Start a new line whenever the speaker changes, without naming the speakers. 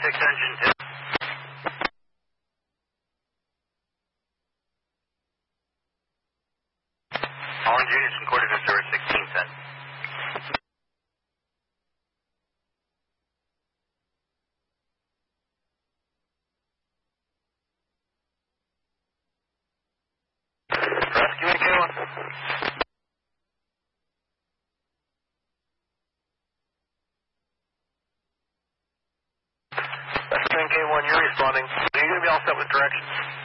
engine 2. Orange units from coordinates 1610. Rescue K1. Rescue K1, you're responding. Are you going to be all set with directions?